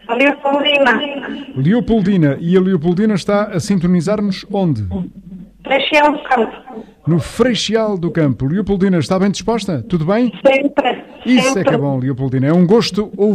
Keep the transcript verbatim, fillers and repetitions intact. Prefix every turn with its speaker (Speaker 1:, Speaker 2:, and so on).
Speaker 1: A Leopoldina.
Speaker 2: Leopoldina. E a Leopoldina está a sintonizar-nos onde?
Speaker 1: Freixal do Campo.
Speaker 2: No Freixal do Campo. Leopoldina, está bem disposta? Tudo bem?
Speaker 1: Sempre.
Speaker 2: Isso
Speaker 1: sempre.
Speaker 2: é que é bom, Leopoldina. É um gosto ouvir.